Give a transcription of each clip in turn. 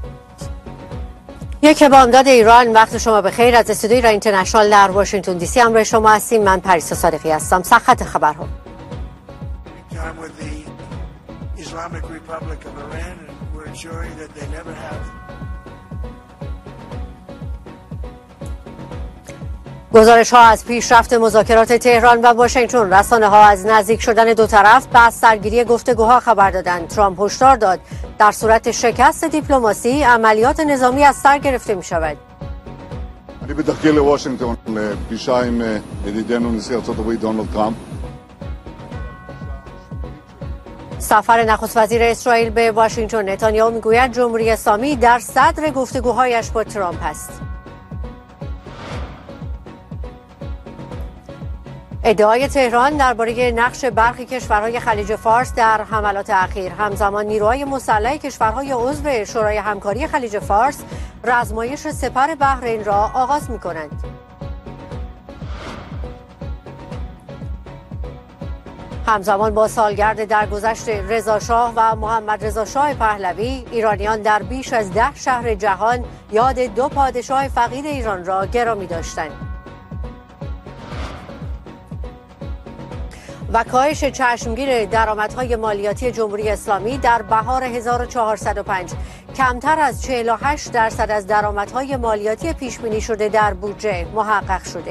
یک بامداد ایران، وقت شما بخیر. از استودیوی ایران اینترنشنال در واشنگتن دی سی همراه شما هستیم. من پریسا صادقی هستم. سرخط خبرها. گزارش ها از پیشرفت مذاکرات تهران و واشنگتن. رسانه ها از نزدیک شدن دو طرف به سرگیری گفتگوها خبر دادند. ترامپ هشدار داد در صورت شکست دیپلماسی عملیات نظامی از سر گرفته می شود. بداخل واشنگتن پیشایم دیدن نشی أرض دونالد ترامپ. سفر نخست وزیر اسرائیل به واشنگتن. نتانیاهو میگوید جمهوری اسلامی در صدر گفتگوهایش با ترامپ است. ادعای تهران درباره نقش برخی کشورهای خلیج فارس در حملات اخیر. همزمان نیروهای مسلح کشورهای عضو شورای همکاری خلیج فارس رزمایش سپر بحرین را آغاز می‌کنند. همزمان با سالگرد درگذشت رضا شاه و محمد رضا شاه پهلوی، ایرانیان در بیش از 10 شهر جهان یاد دو پادشاه فقید ایران را گرامی داشتند. و کاهش چشمگیر درآمدهای مالیاتی جمهوری اسلامی در بهار 1405 کمتر از 48% از درآمدهای مالیاتی پیشبینی شده در بودجه محقق شده.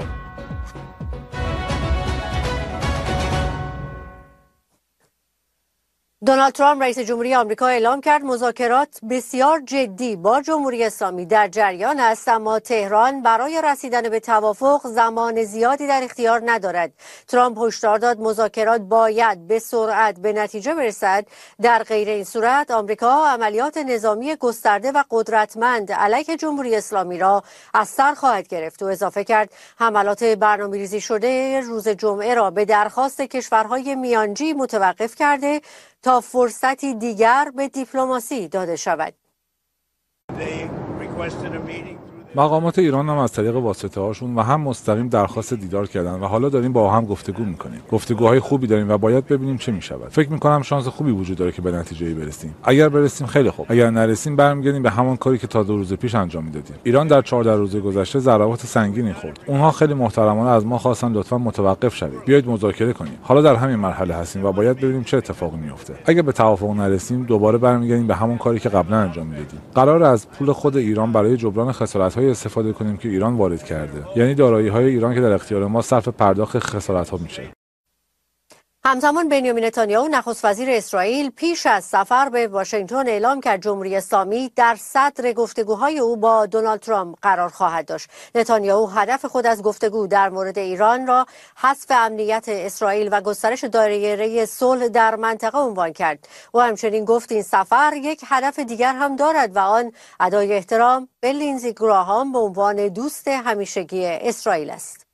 دونالد ترامپ رئیس جمهوری آمریکا اعلام کرد مذاکرات بسیار جدی با جمهوری اسلامی در جریان است، اما تهران برای رسیدن به توافق زمان زیادی در اختیار ندارد. ترامپ هشدار داد مذاکرات باید به سرعت به نتیجه برسد، در غیر این صورت آمریکا عملیات نظامی گسترده و قدرتمند علیه جمهوری اسلامی را از سر خواهد گرفت. و اضافه کرد حملات برنامه‌ریزی شده روز جمعه را به درخواست کشورهای میانجی متوقف کرده تا فرصتی دیگر به دیپلماسی داده شود. مقامات ایران هم از طریق واسطه هاشون و هم مستقیم درخواست دیدار کردن و حالا داریم با هم گفتگو میکنیم. گفتگوهای خوبی داریم و باید ببینیم چه میشود. فکر میکنم شانس خوبی وجود داره که به نتیجه‌ای برسیم. اگر برسیم خیلی خوب. اگر نرسیم برمیگردیم به همان کاری که تا 2 روز پیش انجام میدادیم. ایران در 14 روز گذشته ضربات سنگینی خورد. اونها خیلی محترمانه از ما خواستن لطفا متوقف شوید. بیایید مذاکره کنیم. حالا در همین مرحله هستیم و باید ببینیم چه اتفاقی میفته. اگر به توافق نرسیم دوباره برمیگردیم به همون کاری که قبلا انجام میدادیم. قرار از پول خود ایران برای جبران خسارت‌های استفاده کنیم که ایران وارد کرده، یعنی دارایی‌های ایران که در اختیار ما صرف پرداخت خسارت‌ها میشه. همزمان بنیامین نتانیاهو نخست وزیر اسرائیل پیش از سفر به واشنگتن اعلام کرد جمهوری اسلامی در صدر گفتگوهای او با دونالد ترامپ قرار خواهد داشت. نتانیاهو هدف خود از گفتگو در مورد ایران را حذف امنیت اسرائیل و گسترش دایره صلح در منطقه عنوان کرد. او همچنین گفت این سفر یک هدف دیگر هم دارد و آن ادای احترام به لینزی گراهام به عنوان دوست همیشگی اسرائیل است.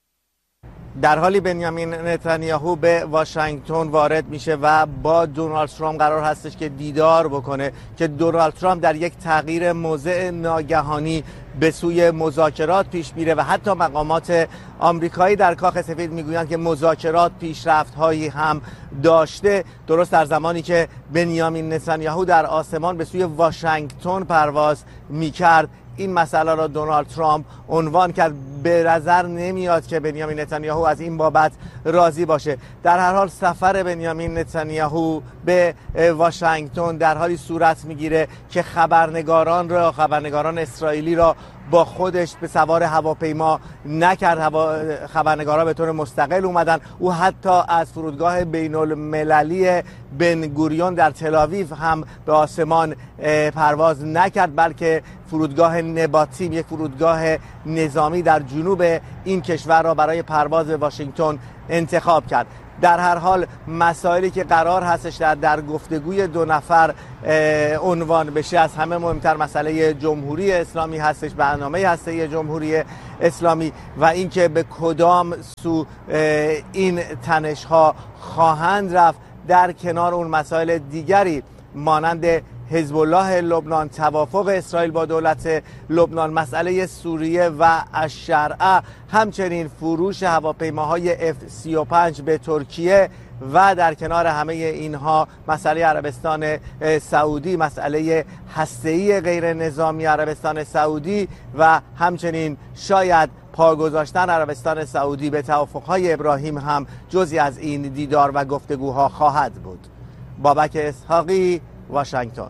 در حالی بنیامین نتانیاهو به واشنگتن وارد میشه و با دونالد ترامپ قرار هستش که دیدار بکنه که دونالد ترامپ در یک تغییر موضع ناگهانی به سوی مذاکرات پیش میره و حتی مقامات آمریکایی در کاخ سفید میگویند که مذاکرات پیشرفت‌هایی هم داشته. درست در زمانی که بنیامین نتانیاهو در آسمان به سوی واشنگتن پرواز میکرد این مسئله را دونالد ترامپ عنوان کرد. به نظر نمیاد که بنیامین نتانیاهو از این بابت راضی باشه. در هر حال سفر بنیامین نتانیاهو به واشنگتن در حالی صورت میگیره که خبرنگاران اسرائیلی را با خودش به سوار هواپیما نکرد. خبرنگارا به طور مستقل اومدن. او حتی از فرودگاه بین المللی بن گوریون در تل‌آویو هم به آسمان پرواز نکرد، بلکه فرودگاه نباتیم، یک فرودگاه نظامی در جنوب این کشور را برای پرواز به واشنگتن انتخاب کرد. در هر حال مسائلی که قرار هستش در گفتگوی دو نفر عنوان بشه، از همه مهمتر مسئله جمهوری اسلامی هستش، برنامه هسته جمهوری اسلامی و اینکه به کدام سو این تنش‌ها خواهند رفت، در کنار اون مسائل دیگری مانند حزب الله لبنان، توافق اسرائیل با دولت لبنان، مسئله سوریه و الشرعه، همچنین فروش هواپیماهای F-35 به ترکیه و در کنار همه اینها مسئله عربستان سعودی، مسئله هسته‌ای غیر نظامی عربستان سعودی و همچنین شاید پا گذاشتن عربستان سعودی به توافق‌های ابراهیم هم جزئی از این دیدار و گفتگوها خواهد بود. بابک اسحاقی، واشنگتن.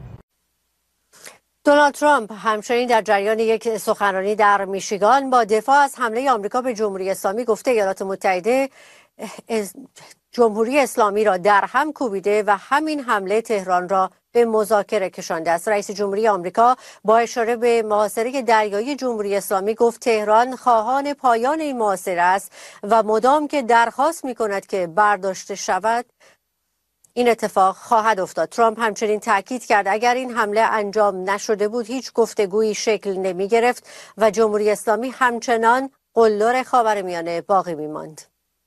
دونالد ترامپ همچنین در جریان یک سخنرانی در میشیگان با دفاع از حمله آمریکا به جمهوری اسلامی گفته ایالات متحده جمهوری اسلامی را در هم کوبیده و همین حمله تهران را به مذاکره کشانده است. رئیس جمهوری آمریکا با اشاره به محاصره دریایی جمهوری اسلامی گفت تهران خواهان پایان این محاصره است و مدام که درخواست می‌کند که برداشته شود این اتفاق خواهد افتاد. ترامپ همچنین تاکید کرد اگر این حمله انجام نشده بود هیچ گفتگویی شکل نمی گرفت و جمهوری اسلامی همچنان قلدر خاورمیانه باقی می ماند.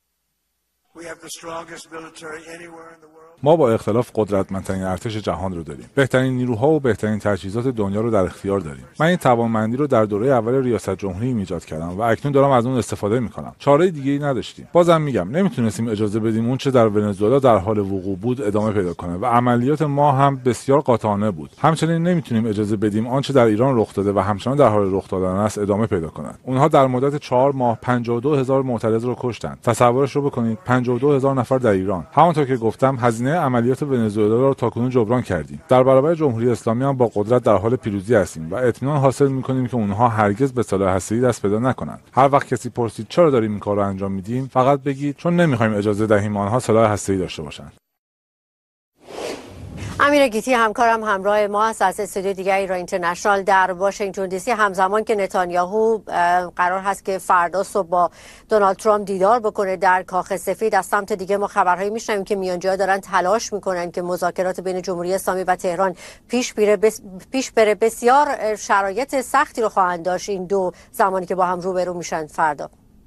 ما با اختلاف قدرتمندترین ارتش جهان رو داریم. بهترین نیروها و بهترین تجهیزات دنیا رو در اختیار داریم. من این توانمندی رو در دوره اول ریاست جمهوری ایجاد کردم و اکنون دارم از اون استفاده میکنم. چاره دیگه‌ای نداشتیم. بازم میگم نمیتونستیم اجازه بدیم اون چه در ونزوئلا در حال وقوع بود ادامه پیدا کنه و عملیات ما هم بسیار قاطعانه بود. همچنین نمیتونیم اجازه بدیم آنچه در ایران رخ داده و همچنان در حال رخ دادن است ادامه پیدا کند. اونها در مدت 4 ماه 52000 معترض رو کشتن. تصورش رو بکنید 52000 نفر در ایران. همونطور که گفتم هزینه عملیات ونزوئلا رو تاکنون جبران کردیم. در برابر جمهوری اسلامی هم با قدرت در حال پیروزی هستیم و اطمینان حاصل می‌کنیم که اونها هرگز به سلاح هسته‌ای دست پیدا نکنند. هر وقت کسی پرسید چرا داریم این کار رو انجام میدیم، فقط بگید چون نمی‌خوایم اجازه دهیم آنها سلاح هسته‌ای داشته باشند. امیر گیتی همکارم همراه ما است از استودیو دیگه ایران اینترنشنال در واشنگتن دی سی. همزمان که نتانیاهو قرار هست که فردا صبح با دونالد ترامپ دیدار بکنه در کاخ سفید، از سمت دیگه ما خبرهایی میشنویم که میانجی‌ها دارن تلاش میکنن که مذاکرات بین جمهوری اسلامی و تهران پیش بره. بسیار شرایط سختی رو خواهند داشت این دو زمانی که با هم روبرو میشن فردا.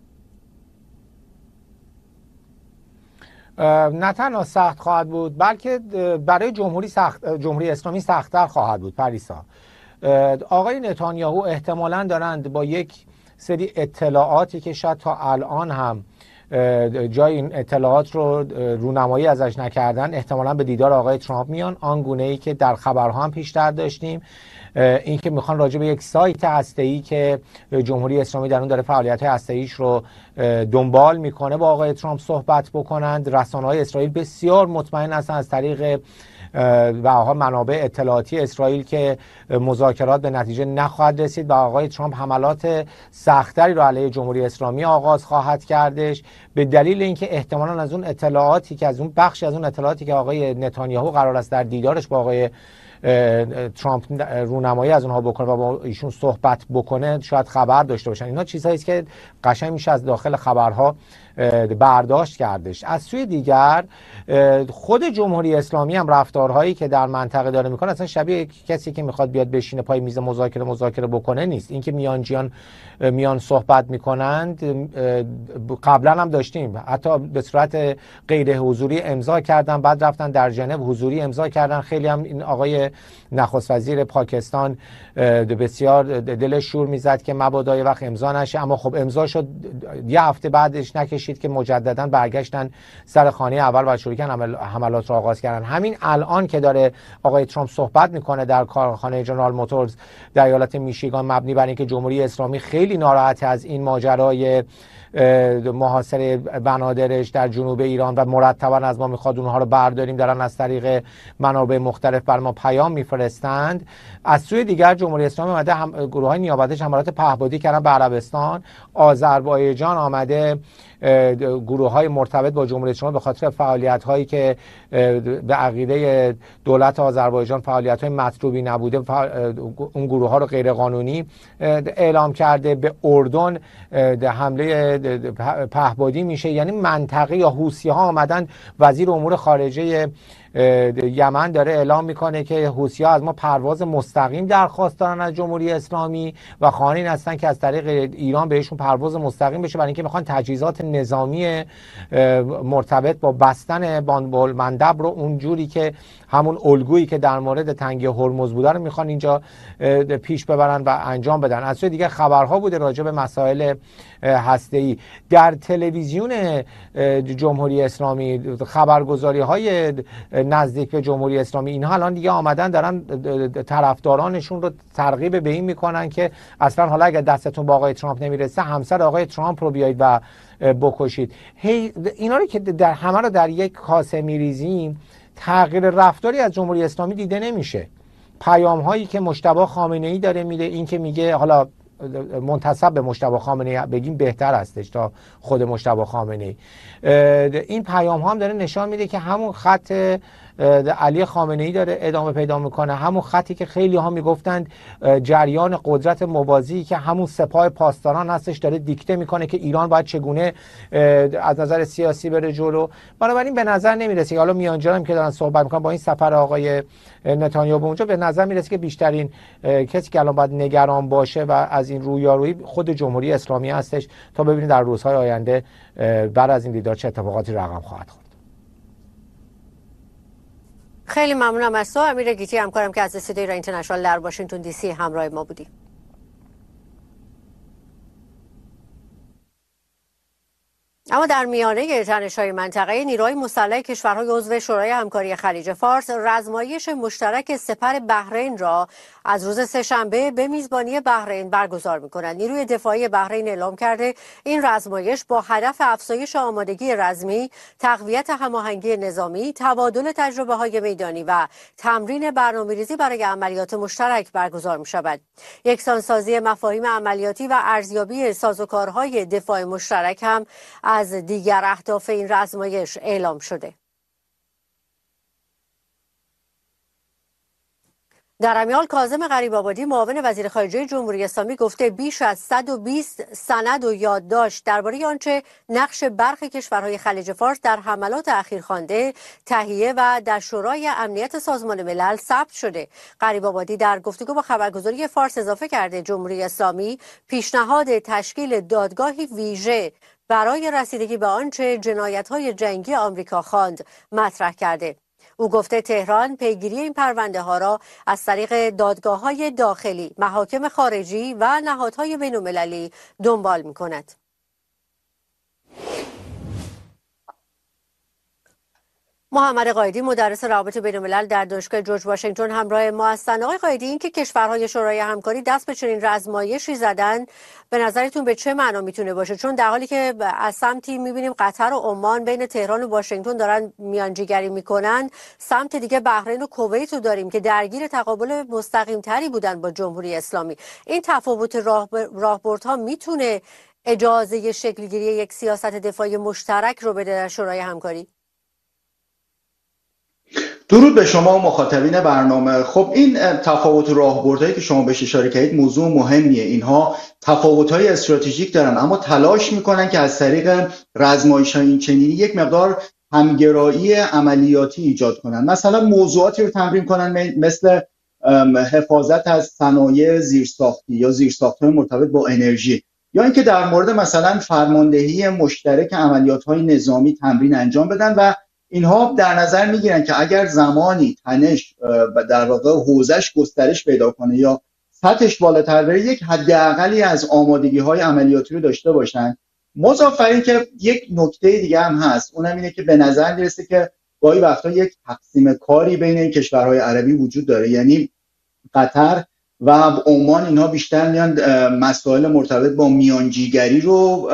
نه تنها سخت خواهد بود بلکه برای جمهوری اسلامی سخت‌تر خواهد بود. پریسا، آقای نتانیاهو احتمالاً دارند با یک سری اطلاعاتی که شاید تا الان هم جای این اطلاعات رو رونمایی ازش نکردن احتمالاً به دیدار آقای ترامپ میان، آنگونه‌ای که در خبرها هم پیشتر داشتیم، این که میخوان راجع به یک سایت هسته‌ای که جمهوری اسلامی در اون داره فعالیت‌های هسته‌ایش رو دنبال میکنه با آقای ترامپ صحبت بکنند. رسانه‌های اسرائیل بسیار مطمئن هستن از طریق و منابع اطلاعاتی اسرائیل که مذاکرات به نتیجه نخواهد رسید و آقای ترامپ حملات سختری رو علیه جمهوری اسلامی آغاز خواهد کردش، به دلیل اینکه احتمالاً از اون اطلاعاتی که از اون بخشی از اون اطلاعاتی که آقای نتانیاهو قرار است در دیدارش با آقای ترامپ رونمایی از اونها بکنه و با ایشون صحبت بکنه شاید خبر داشته باشن. اینا چیزهایی است که قشنگ میشه از داخل خبرها برداشت کردش. از سوی دیگر خود جمهوری اسلامی هم رفتارهایی که در منطقه داره میکنه اصلا شبیه کسی که میخواد بیاد بشینه پای میز مذاکره بکنه نیست. اینکه میانجیان میان صحبت میکنند قبلا هم داشتیم، حتی به صورت غیر حضوری امضا کردن، بعد رفتن در ژنو حضوری امضا کردن. خیلی هم این آقای نخست وزیر پاکستان بسیار دلش شور میزد که مبادا یه وقت امضا نشه، اما خب امضا شد. یه هفته بعدش نکشید که مجددا برگشتن سر خانه اول و شروع کردن حملات رو آغاز کردن. همین الان که داره آقای ترامپ صحبت میکنه در کارخانه جنرال موتورز در ایالت میشیگان، مبنی بر اینکه جمهوری اسلامی خیلی ناراحته از این ماجرای محاصره بنادرش در جنوب ایران و مرتبا از ما میخواد اونها رو برداریم، دارن از طریق منابع مختلف بر ما پیام میفرستند. از سوی دیگر جمهوری اسلامی اومده گروه‌های نیابتیش حملات پهپادی کردن به عربستان. آذربایجان آمده گروه‌های مرتبط با جمهوری اسلامی به خاطر فعالیت‌هایی که به عقیده دولت آذربایجان فعالیت‌های مطلوبی نبوده اون گروه‌ها رو غیر قانونی اعلام کرده. به اردن حمله پهپادی میشه. یعنی منطقه یا حوثی‌ها آمدن وزیر امور خارجه یمن داره اعلام میکنه که حوثی‌ها از ما پرواز مستقیم درخواست دارن از جمهوری اسلامی و خواهان هستن که از طریق ایران بهشون پرواز مستقیم بشه، برای اینکه میخوان تجهیزات نظامی مرتبط با بستن بان‌المندب رو اونجوری که همون الگویی که در مورد تنگه هرمز بوده رو میخوان اینجا پیش ببرن و انجام بدن. از سوی دیگه خبرها بوده راجع به مسائل هسته‌ای در تلویزیون جمهوری اسلامی، خبرگزاری‌های نزدیک به جمهوری اسلامی، اینها الان دیگه آمدن دارن طرفدارانشون رو ترغیب به این میکنن که اصلا حالا اگر دستتون با آقای ترامپ نمیرسه همسر آقای ترامپ رو بیایید و بکشید. اینا رو که در همه رو در یک کاسه میریزیم، تغییر رفتاری از جمهوری اسلامی دیده نمیشه. پیام هایی که مجتبی خامنه‌ای داره میده، این که میگه، حالا منتسب به مجتبی خامنه‌ای بگیم بهتر هستش تا خود مجتبی خامنه‌ای، این پیام ها هم داره نشان میده که همون خط علی خامنه‌ای داره ادامه پیدا میکنه، همون خطی که خیلی ها میگفتند جریان قدرت موازی که همون سپاه پاسداران هستش داره دیکته میکنه که ایران باید چگونه از نظر سیاسی بره جلو. بنابراین به نظر نمیرسه، حالا میانجا هم که دارن صحبت میکنن با این سفر آقای نتانیاهو به اونجا، به نظر میرسه که بیشترین کسی که الان باید نگران باشه و از این رویارویی خود جمهوری اسلامی هستش تا ببینید در روزهای آینده بعد از این دیدار چه اتفاقاتی رقم خواهد خورد. خیلی ممنونم از تو امیر گیتی، همکارم که از استودیوی ایران اینترنشنال در واشنگتن دی سی همراه ما بودی. اما در میانه تنش‌های منطقه، نیروهای مسلح کشورهای عضو شورای همکاری خلیج فارس رزمایش مشترک سپر بحرین را از روز سه‌شنبه به میزبانی بحرین برگزار می‌کنند. نیروی دفاعی بحرین اعلام کرده این رزمایش با هدف افزایش آمادگی رزمی، تقویت هماهنگی نظامی، تبادل تجربه‌های میدانی و تمرین برنامه‌ریزی برای عملیات مشترک برگزار می‌شود. یکسانسازی مفاهیم عملیاتی و ارزیابی سازوکارهای دفاع مشترک هم از دیگر اهداف این رزمایش اعلام شده. در همین حال کاظم غریب‌آبادی معاون وزیر خارجه جمهوری اسلامی گفته بیش از 120 سند و یادداشت درباره آنچه نقش برخی کشورهای خلیج فارس در حملات اخیر خوانده تهیه و در شورای امنیت سازمان ملل ثبت شده. غریب‌آبادی در گفتگو با خبرگزاری فارس اضافه کرده جمهوری اسلامی پیشنهاد تشکیل دادگاهی ویژه برای رسیدگی به آنچه جنایت‌های جنگی آمریکا خواند مطرح کرده. او گفته تهران پیگیری این پرونده ها را از طریق دادگاه‌های داخلی، محاکم خارجی و نهادهای بین‌المللی دنبال می‌کند. محمد قائدی مدرس روابط بین‌الملل در دانشگاه جورج واشنگتن همراه ما هستند. آقای قائدی، این که کشورهای شورای همکاری دست به چنین رزمایشی زدن به نظرتون به چه معنا میتونه باشه؟ چون در حالی که از سمتی میبینیم قطر و عمان بین تهران و واشنگتن دارن میانجیگری میکنن، سمت دیگه بحرین و کویت رو داریم که درگیر تقابل مستقیم تری بودن با جمهوری اسلامی. این تفاوت راهبردها میتونه اجازه شکلگیری یک سیاست دفاعی مشترک رو بده در شورای همکاری؟ درود به شما و مخاطبین برنامه. خب این تفاوت راهبردهایی که شما بهش اشاره کردید موضوع مهمیه. اینها تفاوت‌های استراتژیک دارن اما تلاش میکنن که از طریق رزمایش‌های این چنینی یک مقدار همگرایی عملیاتی ایجاد کنن. مثلا موضوعاتی رو تمرین کنن مثل حفاظت از صنایع زیرساختی یا زیرساخت‌های مرتبط با انرژی، یا اینکه در مورد مثلا فرماندهی مشترک عملیات‌های نظامی تمرین انجام بدن و اینها در نظر میگیرن که اگر زمانی تنش در واقع حوزش گسترش پیدا کنه یا سطحش بالاتر بره، یک حداقلی از آمادگی‌های عملیاتی رو داشته باشن. مضاف بر این که یک نکته دیگه هم هست، اونم اینه که به نظر میرسه که گاهی وقتا یک تقسیم کاری بین این کشورهای عربی وجود داره، یعنی قطر و عمان اینها بیشتر میان مسائل مرتبط با میانجیگری رو،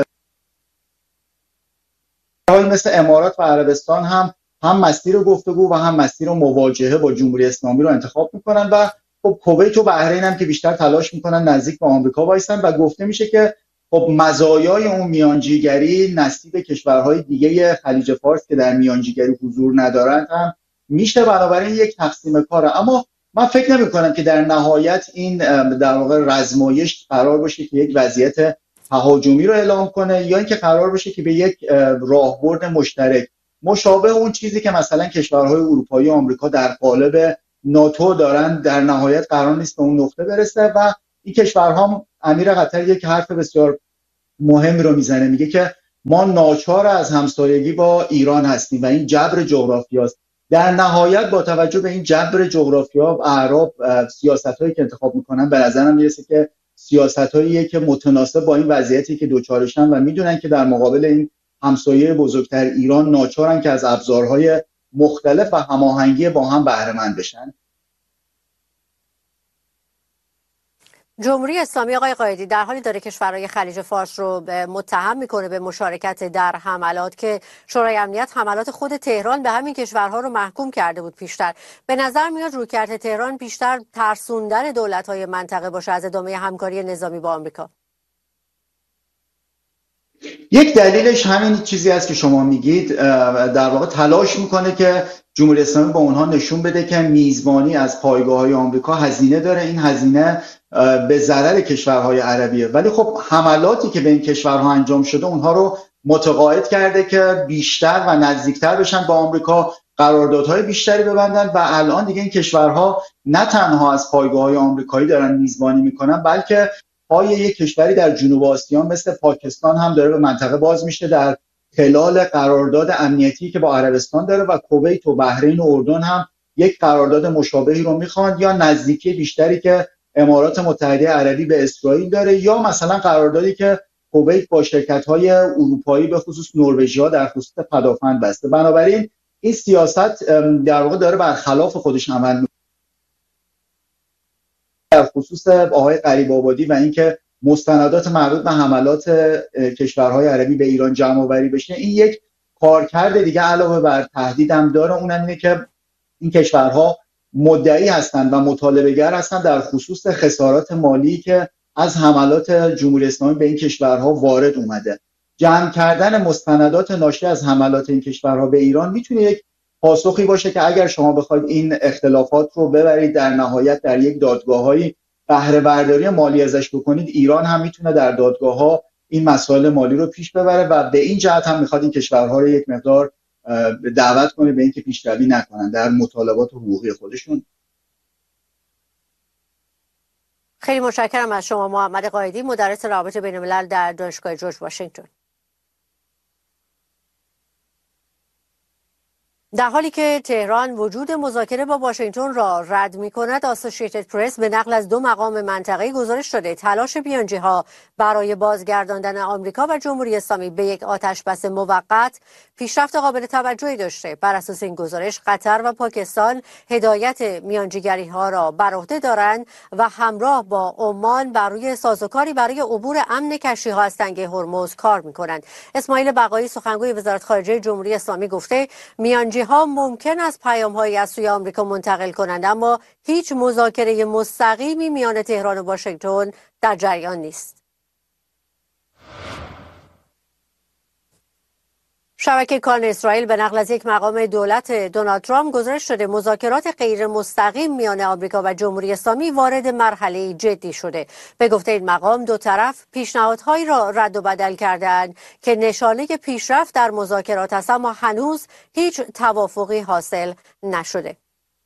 مثل امارات و عربستان هم مسیر گفتگو و هم مسیر مواجهه با جمهوری اسلامی رو انتخاب میکنن و خب کویت و بحرین هم که بیشتر تلاش میکنن نزدیک به آمریکا وایسن و گفته میشه که خب مزایای اون میانجیگری نصیب کشورهای دیگه خلیج فارس که در میانجیگری حضور ندارند هم میشه، بنابراین یک تقسیم کاره. اما من فکر نمیکنم که در نهایت این در واقع رزمایش قرار باشه که یک وضعیت تهاجمی رو اعلام کنه یا اینکه قرار باشه که به یک راهبرد مشترک مشابه اون چیزی که مثلا کشورهای اروپایی و آمریکا در قالب ناتو دارن در نهایت قرار نیست به اون نقطه برسه. و این کشورها، امیر قطر یک حرف بسیار مهم رو میزنه، میگه که ما ناچار از همسایگی با ایران هستیم و این جبر جغرافیاست. در نهایت با توجه به این جبر جغرافیا اعراب سیاست‌هایی که انتخاب میکنن به نظرم میرسه که سیاست‌هاییه که متناسب با این وضعیتی که دوچارشن و میدونن که در مقابل این همسایه بزرگتر ایران ناچارن که از ابزارهای مختلف و هماهنگی با هم بهره مند بشن. جمهوری اسلامی آقای قائدی در حالی داره کشورهای خلیج فارس رو متهم میکنه به مشارکت در حملات که شورای امنیت حملات خود تهران به همین کشورها رو محکوم کرده بود پیشتر. به نظر میاد رویکرد تهران بیشتر ترسوندن دولت‌های منطقه باشه از ادامه همکاری نظامی با آمریکا. یک دلیلش همین چیزی است که شما میگید، در واقع تلاش میکنه که جمهوری اسلامی با اونها نشون بده که میزبانی از پایگاه‌های آمریکا هزینه داره، این هزینه به ضرر کشورهای عربیه. ولی خب حملاتی که به این کشورها انجام شده اونها رو متقاعد کرده که بیشتر و نزدیکتر بشن با آمریکا، قراردادهای بیشتری ببندن و الان دیگه این کشورها نه تنها از پایگاه‌های آمریکایی دارن میزبانی میکنن، بلکه پای یک کشوری در جنوب آسیا مثل پاکستان هم داره به منطقه باز میشه در خلال قرارداد امنیتی که با عربستان داره و کویت و بحرین و اردن هم یک قرارداد مشابهی رو میخوان، یا نزدیکی بیشتری که امارات متحده عربی به اسرائیل داره، یا مثلا قراردادی که کویت با شرکت‌های اروپایی به خصوص نروژیا در خصوص پدافند بسته. بنابراین این سیاست در واقع داره برخلاف خودش عمل میکنه در خصوص آقای غریب‌آبادی و اینکه مستندات مربوط به حملات کشورهای عربی به ایران جمع آوری بشه. این یک کارکرد دیگه علاوه بر تهدید هم داره، اونم اینه که این کشورها مدعی هستند و مطالبه‌گر هستند در خصوص خسارات مالی که از حملات جمهوری اسلامی به این کشورها وارد اومده. جمع کردن مستندات ناشی از حملات این کشورها به ایران میتونه یک پاسخی باشه که اگر شما بخواید این اختلافات رو ببرید در نهایت در یک دادگاه‌های بهره برداری مالی ازش بکنید، ایران هم میتونه در دادگاه‌ها این مسائل مالی رو پیش ببره و به این جهت هم میخواد این کشورها رو یک مقدار دعوت کنه به اینکه پیشروی نکنن در مطالبات حقوقی خودشون. خیلی متشکرم از شما محمد قائدی، مدرس روابط بین‌الملل در دانشگاه جورج واشنگتن. در حالی که تهران وجود مذاکره با واشنگتن را رد می‌کند، اسوسییتد پرس به نقل از 2 مقام منطقه‌ای گزارش داده تلاش میانجی‌ها برای بازگرداندن آمریکا و جمهوری اسلامی به یک آتش‌بس موقت پیشرفت قابل توجهی داشته. بر اساس این گزارش قطر و پاکستان هدایت میانجیگری‌ها را بر عهده دارند و همراه با عمان بر روی سازوکاری برای عبور امن کشتی‌ها از تنگه هرمز کار می‌کنند. اسماعیل بقایی سخنگوی وزارت خارجه جمهوری اسلامی گفته میانجی ها ممکن است پیام‌هایی از سوی آمریکا منتقل کنند، اما هیچ مذاکره مستقیمی میان تهران و واشنگتن در جریان نیست. شبکه کان اسرائیل به نقل از یک مقام دولت دونالد ترامپ گزارش شده مذاکرات غیر مستقیم میان آمریکا و جمهوری اسلامی وارد مرحله جدی شده. به گفته این مقام دو طرف پیشنهادهایی را رد و بدل کردند که نشانه پیشرفت در مذاکرات است، اما هنوز هیچ توافقی حاصل نشده.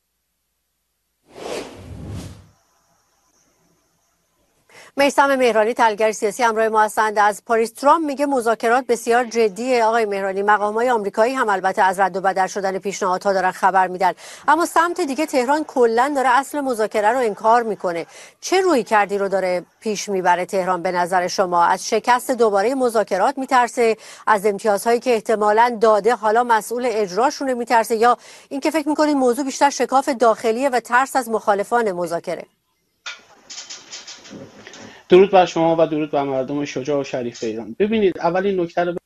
میثم مهرانی تحلیلگر سیاسی همراه ما هستند از پاریس. ترامپ میگه مذاکرات بسیار جدیه. آقای مهرانی، مقام‌های آمریکایی هم البته از رد و بدل شدن پیشنهادها دارن خبر میدن، اما سمت دیگه تهران کلا داره اصل مذاکره رو انکار میکنه. چه رویکردی رو داره پیش میبره تهران به نظر شما؟ از شکست دوباره مذاکرات میترسه؟ از امتیازهایی که احتمالاً داده حالا مسئول اجراشونه میترسه؟ یا اینکه فکر میکنید موضوع بیشتر شکاف داخلیه و ترس از مخالفان مذاکره؟ درود بر شما و درود بر مردم شجاع و شریف ایران. ببینید، اولین نکته رو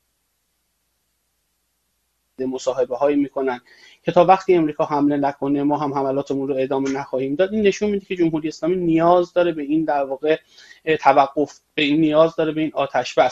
مصاحبه هایی میکنن که تا وقتی امریکا حمله نکنه ما هم حملاتمون رو ادامه نخواهیم داد. این نشون میده که جمهوری اسلامی نیاز داره به این در واقع توقف، به این نیاز داره به این آتش بس.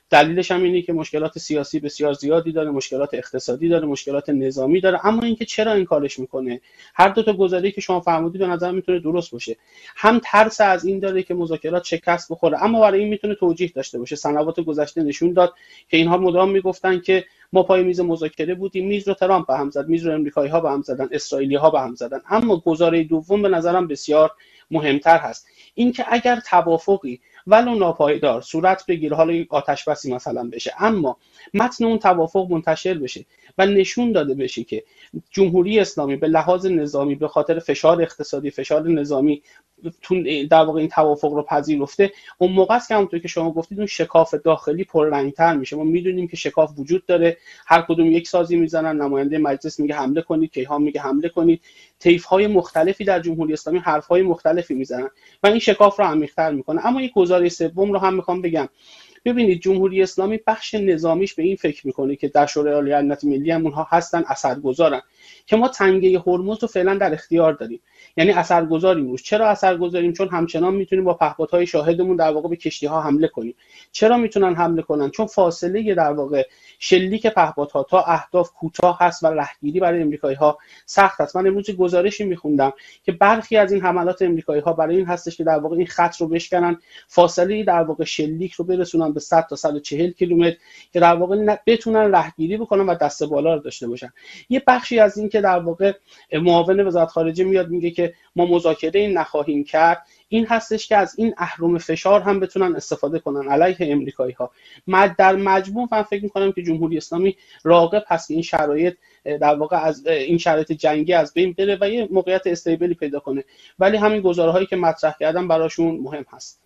دلیلش هم اینه که مشکلات سیاسی بسیار زیادی داره، مشکلات اقتصادی داره، مشکلات نظامی داره. اما اینکه چرا این کارش میکنه، هر دو تا گزاره‌ای که شما فرمودید به نظر میتونه درست باشه. هم ترس از این داره که مذاکرات شکست بخوره، اما برای این میتونه توجیه داشته باشه. سنوات گذشته نشون داد که اینها مدام میگفتن که ما پای میز مذاکره بودیم، میز رو ترامپ به هم زد، میز رو امریکایی‌ها به هم زدن، اسرائیلی‌ها به هم زدن. اما گزاره دوم به نظرم بسیار مهمتر هست، اینکه اگر توافقی ولو ناپایدار صورت بگیره، حالا یک آتش بسی مثلا بشه، اما متن اون توافق منتشر بشه و نشون داده بشه که جمهوری اسلامی به لحاظ نظامی به خاطر فشار اقتصادی، فشار نظامی در واقع این توافق رو پذیرفته، اون موقع است که همونطور که شما گفتید اون شکاف داخلی پررنگ‌تر میشه. ما میدونیم که شکاف وجود داره، هر کدوم یک سازی میزنن، نماینده مجلس میگه حمله کنید، کیهان میگه حمله کنید، طیف‌های مختلفی در جمهوری اسلامی حرف‌های مختلفی میزنن و این شکاف رو عمیق‌تر میکنه. اما یک گزاره سوم رو هم میخوام بگم. ببینید جمهوری اسلامی بخش نظامیش به این فکر میکنه که در شورای عالی امنیت ملی هم اونها هستن، اثرگذارن، که ما تنگه هرمز رو فعلا در اختیار داریم، یعنی اثرگذاریم روش. چرا اثرگذاریم؟ چون همچنان میتونیم با پهپادهای شاهدمون در واقع به کشتی‌ها حمله کنیم. چرا میتونن حمله کنن؟ چون فاصله در واقع شلیک پهپادها تا اهداف کوتاه هست و رهگیری برای امریکایی‌ها سخت است. من امروز گزارشی میخوندم که برخی از این حملات امریکایی‌ها برای این هستش که در واقع این خط رو بشکنن، فاصله در واقع شلیک رو برسونن به 100 تا 140 کیلومتر که در واقع بتونن رهگیری بکنن و دست بالا رو داشته باشن. یه بخشی از این که در واقع معاون وزارت خارجه میاد میگه که ما مذاکره این نخواهیم کرد، این هستش که از این اهرم فشار هم بتونن استفاده کنن علیه امریکایی‌ها. در مجموع من فکر می‌کنم که جمهوری اسلامی راغب هست که این شرایط در واقع از این شرایط جنگی از بین بره و یه موقعیت استیبلی پیدا کنه، ولی همین گزاره‌هایی که مطرح کردم براشون مهم هست.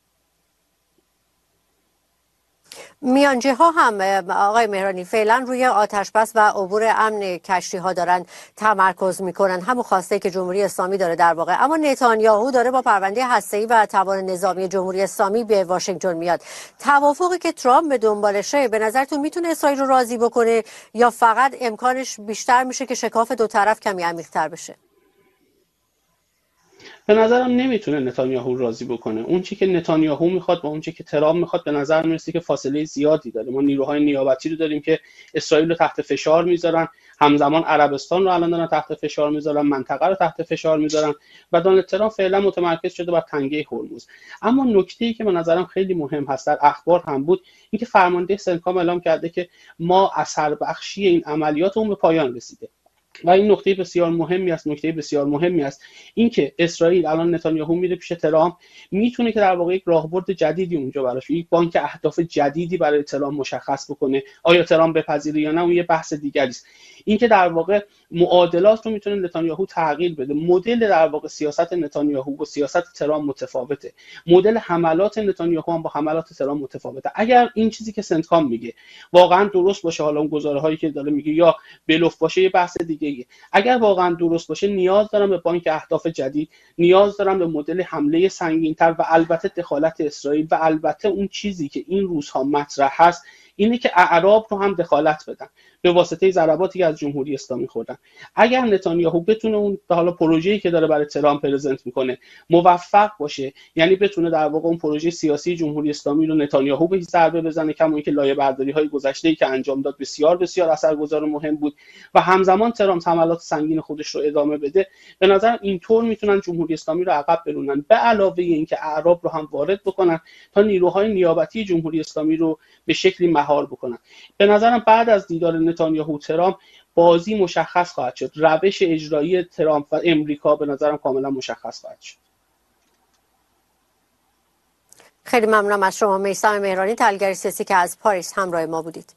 میانجی ها هم آقای مهرانی فعلا روی آتش بس و عبور امن کشتی ها دارن تمرکز میکنن، همون خواسته که جمهوری اسلامی داره در واقع. اما نتانیاهو داره با پرونده هسته‌ای و توان نظامی جمهوری اسلامی به واشنگتن میاد. توافقی که ترامپ به دنبالشه به نظرتون میتونه اسرائیل رو راضی بکنه یا فقط امکانش بیشتر میشه که شکاف دو طرف کمی عمیق‌تر بشه؟ به نظرم نمیتونه نتانیاهو راضی بکنه. اون چی که نتانیاهو میخواد با اون چی که ترامپ میخواد به نظر میرسه که فاصله زیادی داره. ما نیروهای نیابتی رو داریم که اسرائیل رو تحت فشار میذارن، همزمان عربستان رو الان دارن تحت فشار میذارن، منطقه رو تحت فشار میذارن و دونالد ترامپ فعلا متمرکز شده بر تنگه هرمز. اما نکته‌ای که به نظرم خیلی مهم هست، در اخبار هم بود، اینکه فرمانده سنتکام اعلام کرده که ما اثر بخشی این عملیات اون به پایان رسیده. و این نکته بسیار مهمی است، اینکه اسرائیل الان نتانیاهو میره پیش ترامپ، میتونه که در واقع یک راهبرد جدیدی اونجا براش، یک بانک اهداف جدیدی برای ترامپ مشخص بکنه. آیا ترامپ بپذیره یا نه اون یه بحث دیگری است. اینکه در واقع معادلات رو میتونه نتانیاهو تغییر بده. مدل در واقع سیاست نتانیاهو و سیاست ترامپ متفاوته. مدل حملات نتانیاهو هم با حملات ترامپ متفاوته. اگر این چیزی که سنتکام میگه واقعا درست باشه، حالا اون گزاره‌هایی که داره میگه یا بلوف باشه یه بحث دیگه، اگر واقعا درست باشه نیاز دارم به بانک اهداف جدید، نیاز دارم به مدل حمله سنگین‌تر و البته دخالت اسرائیل و البته اون چیزی که این روزها مطرح هست اینه که اعراب رو هم دخالت بدن به واسطه ضرباتی که از جمهوری اسلامی خوردن. اگر نتانیاهو بتونه اون حالا پروژه‌ای که داره برای ترامپ پرزنت میکنه موفق باشه، یعنی بتونه در واقع اون پروژه سیاسی جمهوری اسلامی رو نتانیاهو بهش ضربه بزنه، کما اینکه لایه‌برداری‌های گذشته‌ای که انجام داد بسیار بسیار اثرگذار و مهم بود و همزمان ترامپ حملات سنگین خودش رو ادامه بده، به نظر اینطور میتونن جمهوری اسلامی رو عقب برونن، به علاوه اینکه اعراب رو هم وارد بکنن تا نیروهای نیابتی جمهوری اسلامی رو به شکلی مهار بکنن. به نظرم بعد از دیدار نتانیاهو ترامپ بازی مشخص خواهد شد، روش اجرایی ترامپ و امریکا به نظرم کاملا مشخص خواهد شد. خیلی ممنونم از شما میثم مهرانی، تحلیلگر سیاسی که از پاریس همراه ما بودید.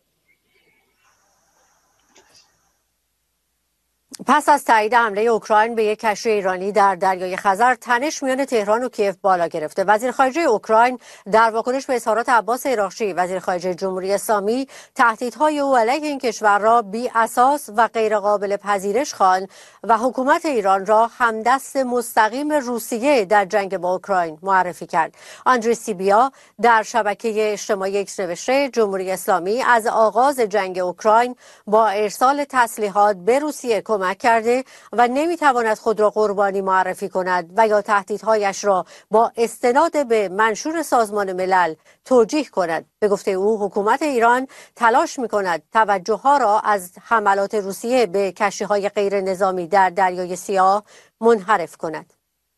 پس از تایید حمله اوکراین به یک کشتی ایرانی در دریای خزر، تنش میان تهران و کیف بالا گرفته. وزیر خارجه اوکراین در واکنش به اظهارات عباس عراقچی وزیر خارجه جمهوری اسلامی، تهدیدهای او علیه این کشور را بی اساس و غیر قابل پذیرش خواند و حکومت ایران را همدست مستقیم روسیه در جنگ با اوکراین معرفی کرد. آندری سیبیا در شبکه اجتماعی ایکس نوشته جمهوری اسلامی از آغاز جنگ اوکراین با ارسال تسلیحات به روسیه کمک کمک کرده و نمیتواند خود را قربانی معرفی کند و یا تهدیدهایش را با استناد به منشور سازمان ملل توجیه کند. به گفته او حکومت ایران تلاش میکند توجه ها را از حملات روسیه به کشتی‌های غیر نظامی در دریای سیاه منحرف کند.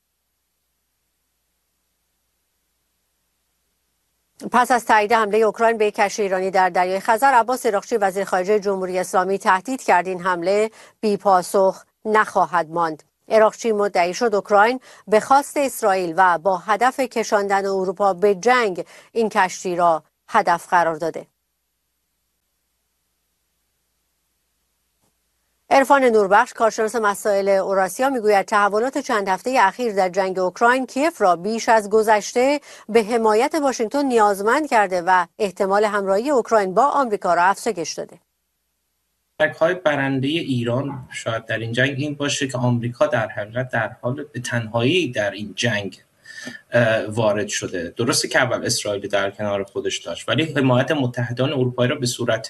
پس از تایید حمله اوکراین به کشتی ایرانی در دریای خزر، عباس عراقچی وزیر خارجه جمهوری اسلامی تهدید کرد این حمله بی پاسخ نخواهد ماند. عراقچی مدعی شد اوکراین به خواست اسرائیل و با هدف کشاندن اروپا به جنگ این کشتی را هدف قرار داده. عرفان نوربخش کارشناس مسائل اوراسیا میگوید تحولات چند هفته اخیر در جنگ اوکراین کیف را بیش از گذشته به حمایت واشنگتن نیازمند کرده و احتمال همراهی اوکراین با آمریکا را افزایش داده. های برنده ایران شاید در این جنگ این باشه که آمریکا در حقیقت در حال به تنهایی در این جنگ وارد شده. درسته که اول اسرائیل در کنار خودش داشت، ولی حمایت متحدان اروپایی را به صورت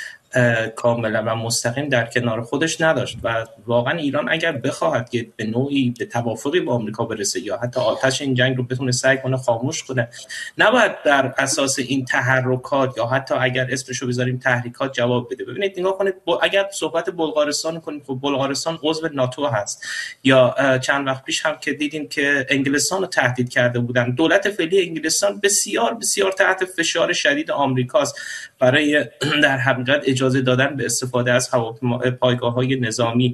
کاملا و مستقیم در کنار خودش نداشت و واقعا ایران اگر بخواهد که به نوعی به توافقی با آمریکا برسه یا حتی آتش این جنگ رو بتونه سعی کنه خاموش کنه، نباید بر اساس این تحرکات یا حتی اگر اسمشو بذاریم تحریکات جواب بده. ببینید نگاه کنید، اگر صحبت بلغارستان کنیم، خب بلغارستان عضو ناتو هست، یا چند وقت پیش هم که دیدیم که انگلستان رو تهدید کرده بودن. دولت فعلی انگلستان بسیار بسیار تحت فشار شدید آمریکاست برای در حقیقت اجازه دادن به استفاده از پایگاه‌های نظامی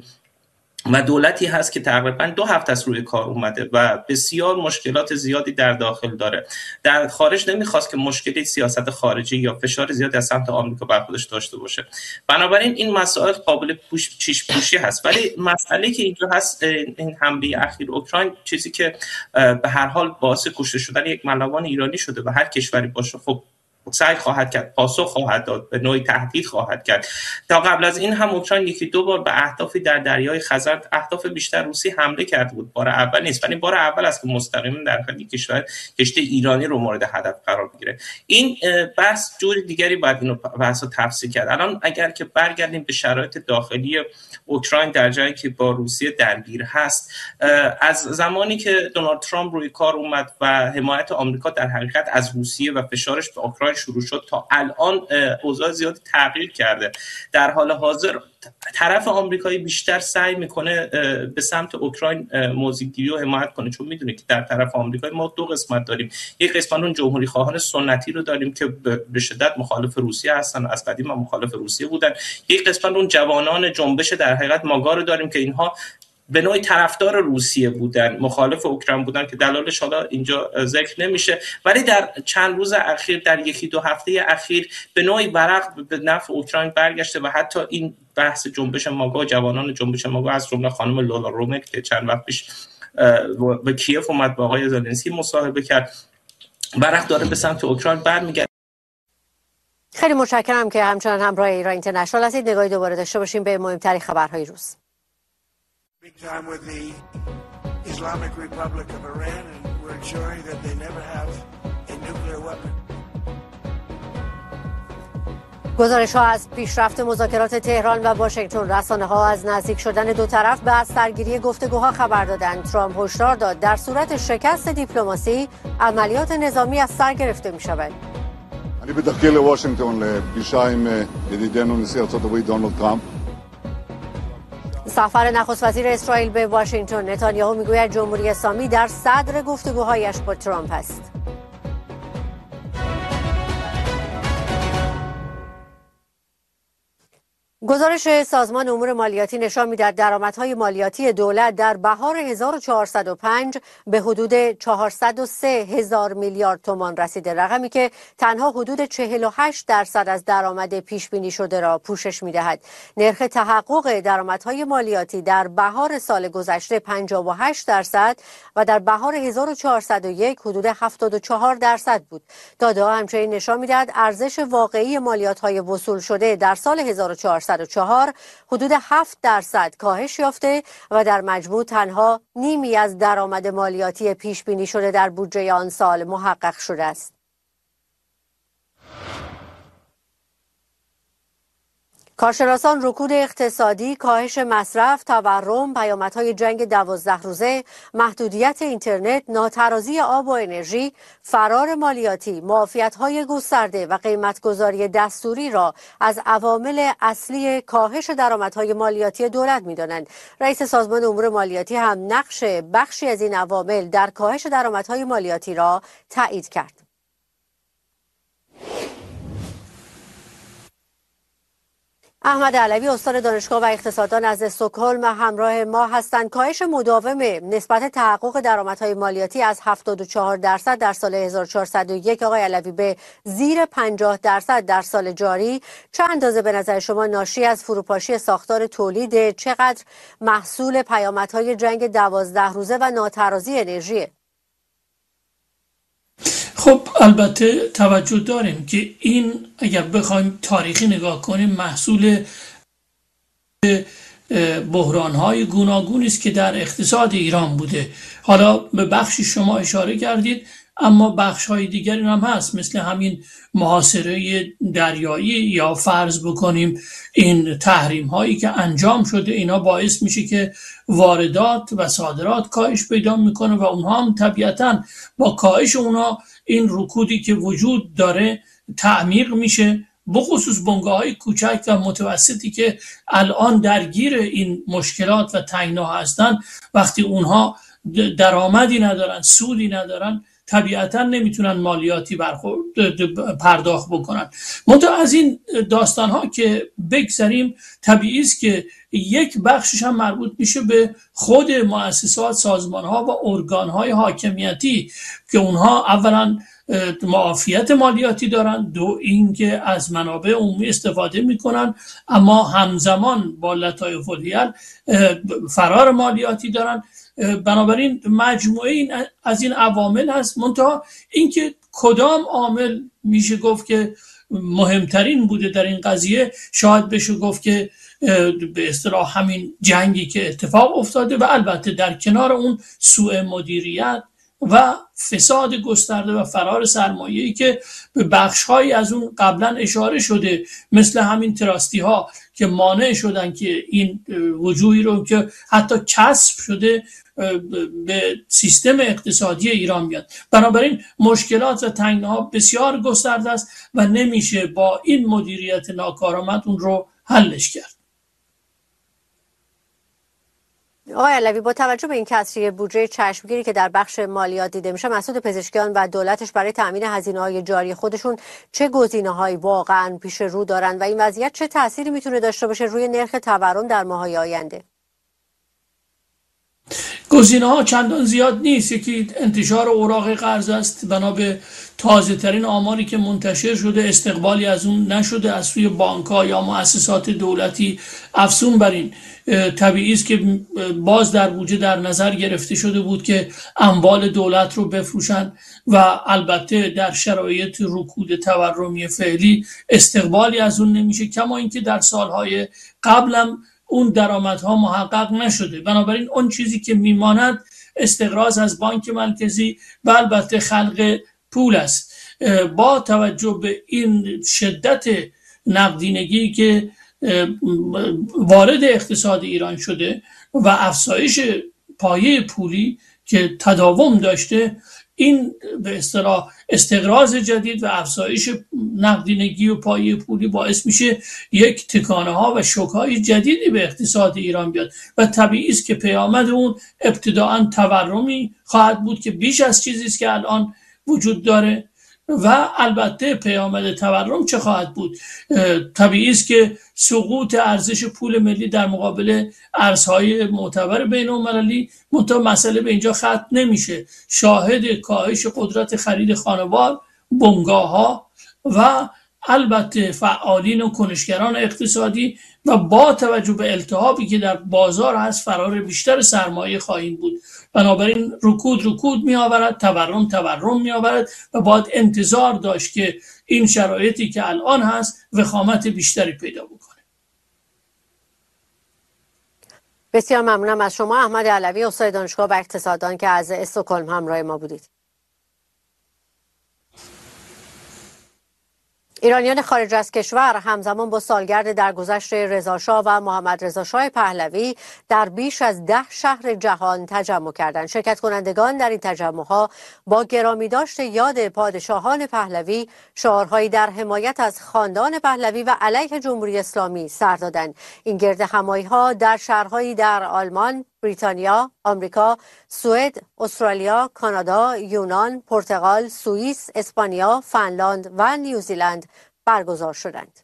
و دولتی هست که تقریبا 2 هفته از روی کار اومده و بسیار مشکلات زیادی در داخل داره. در خارج نمیخواست که مشکلی سیاست خارجی یا فشار زیادی از سمت آمریکا بر خودش داشته باشه. بنابراین این مسائل قابل چیش پوشی هست، ولی مسئله که اینجا هست این حمله اخیر اوکراین چیزی که به هر حال باعث کشته شدن یک ملوان ایرانی شده و هر کشوری باشه خب سعی خواهد کرد، پاسخ خواهد داد، به نوعی تهدید خواهد کرد. تا قبل از این هم اوکراین 1-2 بار به اهدافی در دریای خزر، اهداف بیشتر روسی حمله کرده بود. بار اول نیست، ولی بار اول است که مستقیما در خیلی کشور کشتی ایرانی رو مورد هدف قرار بگیره. این بحث جور دیگری باید اینو بحثو تفسیر کرد. الان اگر که برگردیم به شرایط داخلی اوکراین در جایی که با روسیه درگیر هست، از زمانی که دونالد ترامپ روی کار اومد و حمایت آمریکا در حقیقت از روسیه و فشارش به اوکراین شروع شد تا الان اوضاع زیادی تغییر کرده. در حال حاضر طرف آمریکایی بیشتر سعی میکنه به سمت اوکراین موضع‌گیری و حمایت کنه، چون میدونه که در طرف آمریکایی ما 2 قسمت داریم. یک قسمت اون جمهوری خواهان سنتی رو داریم که به شدت مخالف روسیه هستن و از قدیم هم مخالف روسیه بودن. یک قسمت اون جوانان جنبش در حقیقت ماگا رو داریم که اینها به نوعی طرفدار روسیه بودن، مخالف اوکراین بودن که دلایلش حالا اینجا ذکر نمیشه، ولی در چند روز اخیر، در 1-2 هفته اخیر به نوعی ورق به نفع اوکراین برگشته و حتی این بحث جنبش ماگا، جوانان جنبش ماگا از جمله خانم لولا رومک که چند وقت پیش به کیف اومد با آقای زلنسکی مصاحبه کرد، ورق داره به سمت اوکراین برمیگرده. خیلی متشکرم که همچنان همراه ایران اینترنشنال هستید. نگاهی دوباره داشته باشیم به مهمترین خبرهای روز. Big time with the Islamic Republic of Iran, and we're ensuring that they never have a nuclear weapon. گزارش‌ها از پیشرفت مذاکرات تهران و واشنگتن، رسانه‌ها از نزدیک شدن دو طرف به از سرگیری گفتگوها خبر دادند. ترامپ هشدار داد در صورت شکست دیپلماسی عملیات نظامی از سر گرفته می‌شود. אני בדרכי לוושינגטון לפגישה עם ידידנו נשיא ארצות הברית דונלד טראמפ. سفر نخست وزیر اسرائیل به واشنگتن، نتانیاهو میگوید جمهوری اسلامی در صدر گفتگوهایش با ترامپ است. گزارش سازمان امور مالیاتی نشان می‌دهد درآمدهای مالیاتی دولت در بهار 1405 به حدود 403 هزار میلیارد تومان رسیده، رقمی که تنها حدود 48% از درآمد پیش بینی شده را پوشش می‌دهد. نرخ تحقق درآمدهای مالیاتی در بهار سال گذشته 58% و در بهار 1401 حدود 74% بود. داده‌ها همچنین نشان می‌دهد ارزش واقعی مالیات‌های وصول شده در سال 1404 حدود 7% کاهش یافته و در مجموع تنها نیمی از درآمد مالیاتی پیش بینی شده در بودجه آن سال محقق شده است. کارشناسان رکود اقتصادی، کاهش مصرف، تورم، پیامدهای جنگ 12 روزه، محدودیت اینترنت، ناترازی آب و انرژی، فرار مالیاتی، معافیت‌های گسترده و قیمت‌گذاری دستوری را از عوامل اصلی کاهش درآمدهای مالیاتی دولت می‌دانند. رئیس سازمان امور مالیاتی هم نقش بخشی از این عوامل در کاهش درآمدهای مالیاتی را تایید کرد. احمد علوی استاد دانشگاه و اقتصاددان از استکهلم همراه ما هستند. کاهش مداوم نسبت تحقق درآمدهای مالیاتی از 74% در سال 1401 آقای علوی به زیر 50% در سال جاری چه اندازه به نظر شما ناشی از فروپاشی ساختار تولید، چقدر محصول پیامدهای جنگ 12 روزه و ناترازی انرژی؟ خب البته توجه داریم که این اگر بخوایم تاریخی نگاه کنیم محصول بحران‌های گوناگونی است که در اقتصاد ایران بوده. حالا به بخشی شما اشاره کردید، اما بخش‌های دیگری هم هست، مثل همین محاصره دریایی یا فرض بکنیم این تحریم‌هایی که انجام شده، اینا باعث میشه که واردات و صادرات کاهش پیدا میکنه و اونها هم طبیعتاً با کاهش اونها این رکودی که وجود داره تعمیق میشه، بخصوص بنگاه‌های کوچک و متوسطی که الان درگیر این مشکلات و تنگنا هستن. وقتی اونها درآمدی ندارن، سودی ندارن، طبیعتا نمیتونن مالیاتی پرداخت بکنن. منتها از این داستان ها که بگذریم، طبیعی است که یک بخشش هم مربوط میشه به خود مؤسسات، سازمان ها و ارگان های حاکمیتی که اونها اولا معافیت مالیاتی دارن، دو اینکه از منابع عمومی استفاده میکنن، اما همزمان با لطایف الحیل فرار مالیاتی دارن. بنابراین مجموعه این از این عوامل هست. منتها اینکه کدام عامل میشه گفت که مهمترین بوده در این قضیه، شاید بشه گفت که به اصطلاح همین جنگی که اتفاق افتاده و البته در کنار اون سوء مدیریت و فساد گسترده و فرار سرمایه‌ای که به بخش‌هایی از اون قبلا اشاره شده، مثل همین تراستی ها که مانع شدن که این وجوهی رو که حتی کسب شده به سیستم اقتصادی ایران بیاد. بنابراین مشکلات و تنگناها بسیار گسترده است و نمیشه با این مدیریت ناکارآمد اون رو حلش کرد. آقای علوی، با توجه به این کسری بودجه چشمگیری که در بخش مالیات دیده میشه، مسئول پزشکیان و دولتش برای تامین هزینه‌های جاری خودشون چه گزینه‌هایی واقعاً پیش رو دارن و این وضعیت چه تأثیری میتونه داشته باشه روی نرخ تورم در ماه‌های آینده؟ گزینه‌ها چندان زیاد نیست. یکی انتشار اوراق قرض است. بنا به تازه ترین آماری که منتشر شده، استقبالی از اون نشده از سوی بانک‌ها یا مؤسسات دولتی. افزون بر این طبیعی است که باز در بودجه در نظر گرفته شده بود که اموال دولت رو بفروشن و البته در شرایط رکود تورمی فعلی استقبالی از اون نمیشه، کما اینکه در سالهای قبلم اون درآمدها محقق نشده. بنابراین اون چیزی که میماند استقراض از بانک مرکزی و البته خلق پول است. با توجه به این شدت نقدینگی که وارد اقتصاد ایران شده و افزایش پایه پولی که تداوم داشته، این به اصطلاح استقراض جدید و افزایش نقدینگی و پایه پولی باعث میشه یک تکانه ها و شوک های جدیدی به اقتصاد ایران بیاد و طبیعی است که پیامد اون ابتداعاً تورمی خواهد بود که بیش از چیزی است که الان وجود داره. و البته پیامد تورم چه خواهد بود؟ طبیعی است که سقوط ارزش پول ملی در مقابل ارزهای معتبر بین المللی. منتها مسئله به اینجا ختم نمیشه. شاهد کاهش قدرت خرید خانوار، بنگاه‌ها و البته فعالین و کنشگران اقتصادی و با توجه به التهابی که در بازار هست فرار بیشتر سرمایه خواهیم بود. بنابراین رکود می آورد، تورم می آورد و باید انتظار داشت که این شرایطی که الان هست وخامت بیشتری پیدا بکنه. بسیار ممنونم از شما احمد علوی استاد دانشگاه و اقتصاددان که از استکهلم همراه ما بودید. ایرانیان خارج از کشور همزمان با سالگرد درگذشت رضاشاه و محمد رضا شاه پهلوی در بیش از 10 شهر جهان تجمع کردند. شرکت کنندگان در این تجمع‌ها با گرامی داشت یاد پادشاهان پهلوی شعارهایی در حمایت از خاندان پهلوی و علیه جمهوری اسلامی سر دادند. این گرد همایی‌ها در شهرهایی در آلمان، بریتانیا، آمریکا، سوئد، استرالیا، کانادا، یونان، پرتغال، سوئیس، اسپانیا، فنلاند و نیوزیلند برگزار شدند.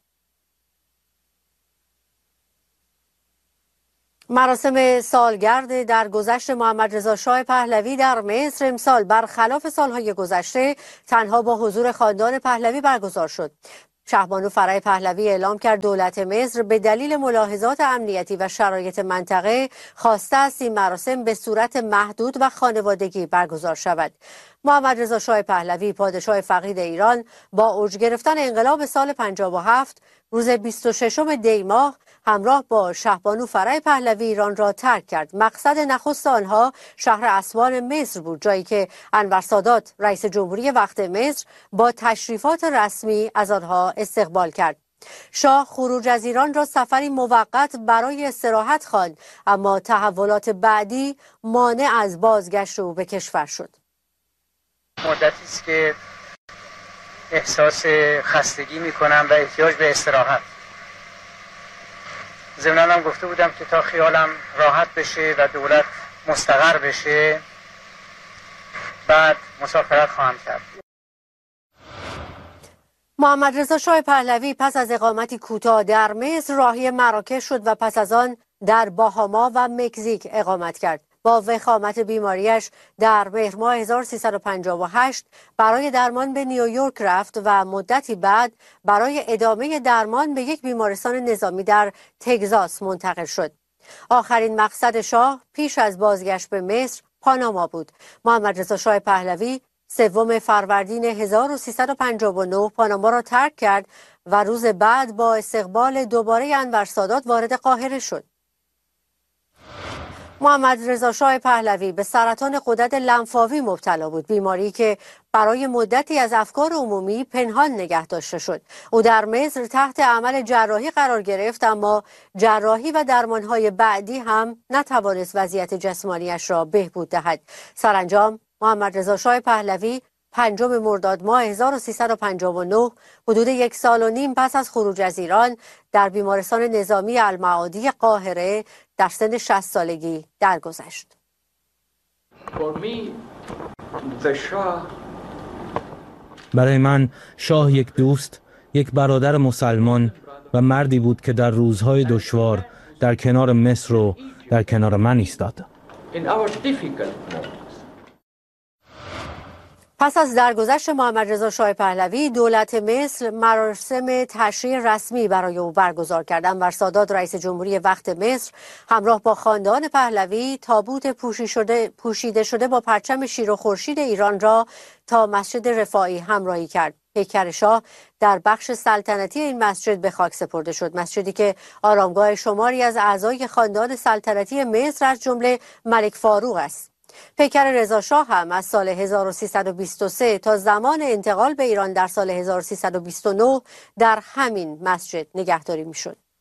مراسم سالگرد درگذشت محمد رضا شاه پهلوی در مصر امسال برخلاف سالهای گذشته تنها با حضور خاندان پهلوی برگزار شد. شهبانو فرح پهلوی اعلام کرد دولت مصر به دلیل ملاحظات امنیتی و شرایط منطقه خواسته است این مراسم به صورت محدود و خانوادگی برگزار شود. محمد رضا شاه پهلوی پادشاه فقید ایران با اوج گرفتن انقلاب سال 57 روز 26 دی ماه همراه با شهبانو فرح پهلوی ایران را ترک کرد. مقصد نخست آنها شهر اسوان مصر بود، جایی که انور سادات رئیس جمهوری وقت مصر با تشریفات رسمی از آنها استقبال کرد. شاه خروج از ایران را سفری موقت برای استراحت خواند، اما تحولات بعدی مانع از بازگشت او به کشور شد. مدتی است که احساس خستگی می‌کنم و احتیاج به استراحت. ضمناً هم گفته بودم که تا خیالم راحت بشه و دولت مستقر بشه بعد مسافرت خواهم کرد. محمد رضا شاه پهلوی پس از اقامتی کوتاه در مصر راهی مراکش شد و پس از آن در باهاما و مکزیک اقامت کرد. با وخامت بیماریش در مهر ماه 1358 برای درمان به نیویورک رفت و مدتی بعد برای ادامه درمان به یک بیمارستان نظامی در تگزاس منتقل شد. آخرین مقصد شاه پیش از بازگشت به مصر پاناما بود. محمد رضا شاه پهلوی 3 فروردین 1359 پاناما را ترک کرد و روز بعد با استقبال دوباره انور سادات وارد قاهره شد. محمد رضا شاه پهلوی به سرطان غدد لنفاوی مبتلا بود، بیماری که برای مدتی از افکار عمومی پنهان نگه داشته شد. او در مصر تحت عمل جراحی قرار گرفت، اما جراحی و درمانهای بعدی هم نتوانست وضعیت جسمانیش را بهبود دهد. سرانجام محمد رضا شاه پهلوی 5 مرداد ماه 1359 حدود 1.5 سال پس از خروج از ایران در بیمارستان نظامی المعادی قاهره در سن 60 سالگی درگذشت. برای من شاه یک دوست، یک برادر مسلمان و مردی بود که در روزهای دشوار در کنار مصر و در کنار من ایستاد. پس از درگذشت محمد رضا شاه پهلوی دولت مصر مراسم تشییع رسمی برای او برگزار کرد. انور سادات رئیس جمهوری وقت مصر همراه با خاندان پهلوی تابوت پوشیده شده با پرچم شیر و خورشید ایران را تا مسجد رفاعی همراهی کرد. پیکر شاه در بخش سلطنتی این مسجد به خاک سپرده شد، مسجدی که آرامگاه شماری از اعضای خاندان سلطنتی مصر از جمله ملک فاروق است. پیکر رضا شاه هم از سال 1323 تا زمان انتقال به ایران در سال 1329 در همین مسجد نگهداری می‌شد.